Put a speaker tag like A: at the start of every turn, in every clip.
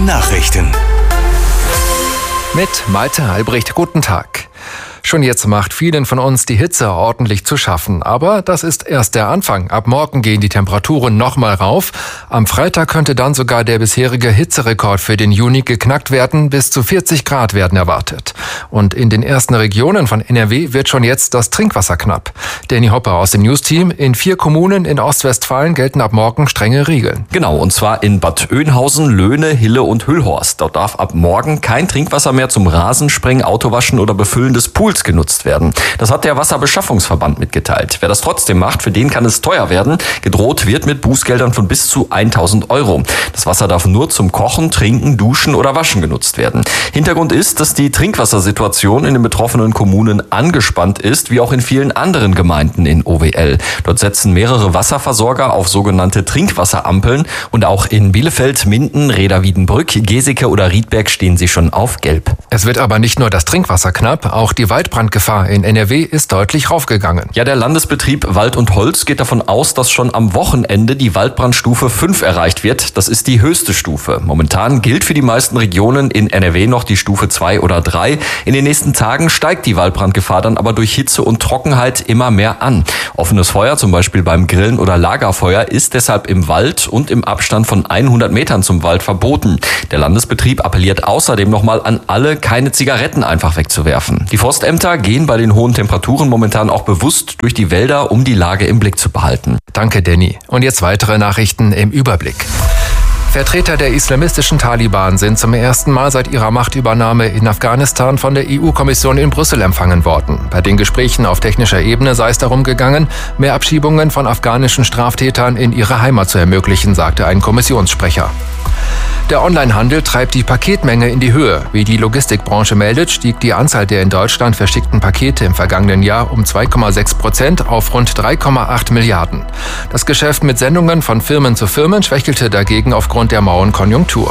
A: Nachrichten.
B: Mit Malte Albrecht, guten Tag. Schon jetzt macht vielen von uns die Hitze ordentlich zu schaffen. Aber das ist erst der Anfang. Ab morgen gehen die Temperaturen nochmal rauf. Am Freitag könnte dann sogar der bisherige Hitzerekord für den Juni geknackt werden. Bis zu 40 Grad werden erwartet. Und in den ersten Regionen von NRW wird schon jetzt das Trinkwasser knapp. Danny Hopper aus dem Newsteam. In 4 Kommunen in Ostwestfalen gelten ab morgen strenge Regeln.
C: Genau, und zwar in Bad Oeynhausen, Löhne, Hille und Hüllhorst. Dort darf ab morgen kein Trinkwasser mehr zum Rasensprengen, Autowaschen oder Befüllen des Pools genutzt werden. Das hat der Wasserbeschaffungsverband mitgeteilt. Wer das trotzdem macht, für den kann es teuer werden. Gedroht wird mit Bußgeldern von bis zu 1.000 Euro. Das Wasser darf nur zum Kochen, Trinken, Duschen oder Waschen genutzt werden. Hintergrund ist, dass die Trinkwassersituation in den betroffenen Kommunen angespannt ist, wie auch in vielen anderen Gemeinden in OWL. Dort setzen mehrere Wasserversorger auf sogenannte Trinkwasserampeln und auch in Bielefeld, Minden, Reda-Wiedenbrück, Geseke oder Riedberg stehen sie schon auf Gelb.
B: Es wird aber nicht nur das Trinkwasser knapp, auch die Waldbrandgefahr in NRW ist deutlich raufgegangen.
C: Ja, der Landesbetrieb Wald und Holz geht davon aus, dass schon am Wochenende die Waldbrandstufe 5 erreicht wird. Das ist die höchste Stufe. Momentan gilt für die meisten Regionen in NRW noch die Stufe 2 oder 3. In den nächsten Tagen steigt die Waldbrandgefahr dann aber durch Hitze und Trockenheit immer mehr an. Offenes Feuer, zum Beispiel beim Grillen oder Lagerfeuer, ist deshalb im Wald und im Abstand von 100 Metern zum Wald verboten. Der Landesbetrieb appelliert außerdem nochmal an alle, keine Zigaretten einfach wegzuwerfen. Die Forstämter gehen bei den hohen Temperaturen momentan auch bewusst durch die Wälder, um die Lage im Blick zu behalten.
B: Danke, Danny. Und jetzt weitere Nachrichten im Überblick. Vertreter der islamistischen Taliban sind zum ersten Mal seit ihrer Machtübernahme in Afghanistan von der EU-Kommission in Brüssel empfangen worden. Bei den Gesprächen auf technischer Ebene sei es darum gegangen, mehr Abschiebungen von afghanischen Straftätern in ihre Heimat zu ermöglichen, sagte ein Kommissionssprecher. Der Onlinehandel treibt die Paketmenge in die Höhe. Wie die Logistikbranche meldet, stieg die Anzahl der in Deutschland verschickten Pakete im vergangenen Jahr um 2,6% auf rund 3,8 Milliarden. Das Geschäft mit Sendungen von Firmen zu Firmen schwächelte dagegen aufgrund der mauen Konjunktur.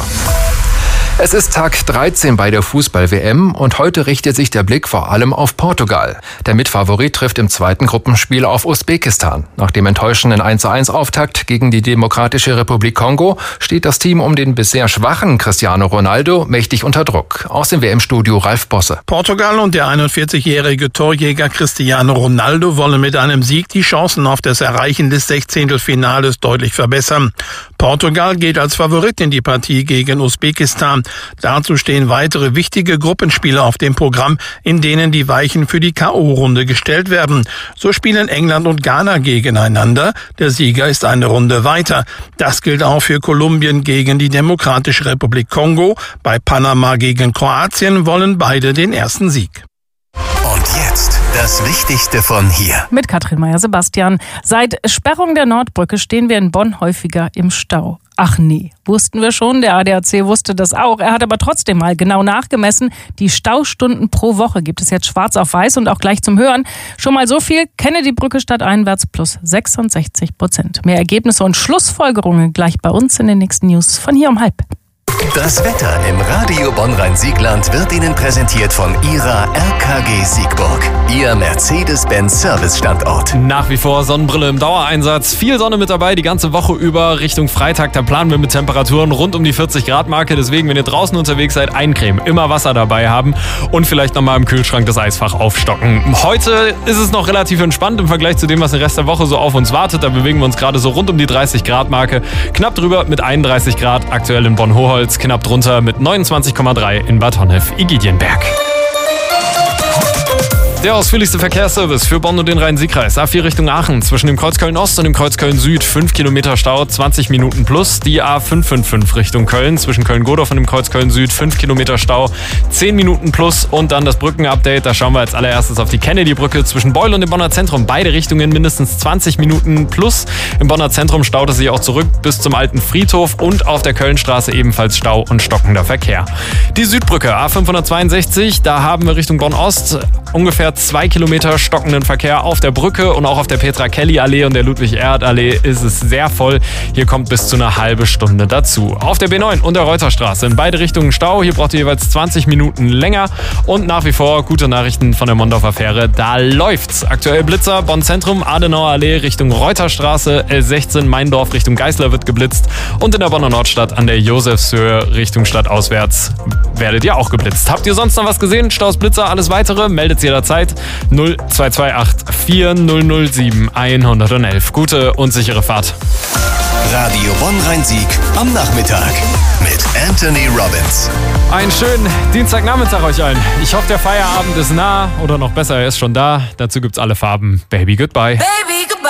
B: Es ist Tag 13 bei der Fußball-WM und heute richtet sich der Blick vor allem auf Portugal. Der Mitfavorit trifft im zweiten Gruppenspiel auf Usbekistan. Nach dem enttäuschenden 1:1-Auftakt gegen die Demokratische Republik Kongo steht das Team um den bisher schwachen Cristiano Ronaldo mächtig unter Druck. Aus dem WM-Studio Ralf Bosse.
D: Portugal und der 41-jährige Torjäger Cristiano Ronaldo wollen mit einem Sieg die Chancen auf das Erreichen des 16. deutlich verbessern. Portugal geht als Favorit in die Partie gegen Usbekistan. Dazu stehen weitere wichtige Gruppenspiele auf dem Programm, in denen die Weichen für die K.O.-Runde gestellt werden. So spielen England und Ghana gegeneinander. Der Sieger ist eine Runde weiter. Das gilt auch für Kolumbien gegen die Demokratische Republik Kongo. Bei Panama gegen Kroatien wollen beide den ersten Sieg.
A: Und jetzt das Wichtigste von hier.
E: Mit Katrin Meyer-Sebastian. Seit Sperrung der Nordbrücke stehen wir in Bonn häufiger im Stau. Ach nee, wussten wir schon, der ADAC wusste das auch. Er hat aber trotzdem mal genau nachgemessen. Die Staustunden pro Woche gibt es jetzt schwarz auf weiß und auch gleich zum Hören. Schon mal so viel, Kennedy-Brücke stadteinwärts plus 66%. Mehr Ergebnisse und Schlussfolgerungen gleich bei uns in den nächsten News von hier um 12:30.
A: Das Wetter im Radio Bonn-Rhein-Siegland wird Ihnen präsentiert von Ihrer RKG Siegburg. Ihr Mercedes-Benz-Service-Standort.
F: Nach wie vor Sonnenbrille im Dauereinsatz. Viel Sonne mit dabei die ganze Woche über. Richtung Freitag, da planen wir mit Temperaturen rund um die 40-Grad-Marke. Deswegen, wenn ihr draußen unterwegs seid, eincremen. Immer Wasser dabei haben und vielleicht nochmal im Kühlschrank das Eisfach aufstocken. Heute ist es noch relativ entspannt im Vergleich zu dem, was den Rest der Woche so auf uns wartet. Da bewegen wir uns gerade so rund um die 30-Grad-Marke. Knapp drüber mit 31 Grad aktuell in Bonn-Hochholz. Knapp drunter mit 29,3 in Bad Honnef-Igidienberg. Der ausführlichste Verkehrsservice für Bonn und den Rhein-Sieg-Kreis. A4 Richtung Aachen zwischen dem Kreuz Köln-Ost und dem Kreuz Köln-Süd 5 Kilometer Stau, 20 Minuten plus. Die A555 Richtung Köln zwischen Köln-Godorf und dem Kreuz Köln-Süd 5 Kilometer Stau, 10 Minuten plus. Und dann das Brückenupdate. Da schauen wir als allererstes auf die Kennedy-Brücke zwischen Beul und dem Bonner Zentrum. Beide Richtungen mindestens 20 Minuten plus. Im Bonner Zentrum staut es sich auch zurück bis zum alten Friedhof und auf der Kölnstraße ebenfalls Stau und stockender Verkehr. Die Südbrücke A562, da haben wir Richtung Bonn-Ost ungefähr 2 Kilometer stockenden Verkehr auf der Brücke und auch auf der Petra-Kelly-Allee und der Ludwig-Erhard-Allee ist es sehr voll. Hier kommt bis zu einer halben Stunde dazu. Auf der B9 und der Reuterstraße in beide Richtungen Stau. Hier braucht ihr jeweils 20 Minuten länger. Und nach wie vor gute Nachrichten von der Mondorfer Fähre. Da läuft's. Aktuell Blitzer, Bonn Zentrum, Adenauer Allee Richtung Reuterstraße, L16 Meindorf Richtung Geißler wird geblitzt. Und in der Bonner Nordstadt an der Josefshöhe Richtung Stadt auswärts werdet ihr auch geblitzt. Habt ihr sonst noch was gesehen? Staus, Blitzer, alles weitere? Meldet jederzeit 0228 4007 111. Gute und sichere Fahrt.
A: Radio Bonn-Rhein-Sieg am Nachmittag mit Anthony Robbins.
F: Einen schönen Dienstagnachmittag euch allen. Ich hoffe, der Feierabend ist nah oder noch besser, er ist schon da. Dazu gibt's alle Farben. Baby, goodbye.
G: Baby,